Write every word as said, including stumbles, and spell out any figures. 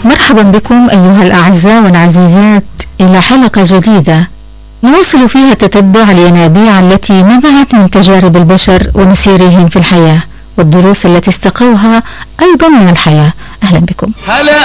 مرحبا بكم أيها الأعزاء والعزيزات إلى حلقة جديدة نواصل فيها تتبع الينابيع التي نبعت من تجارب البشر ومسيرهم في الحياة والدروس التي استقوها أيضا من الحياة. أهلا بكم.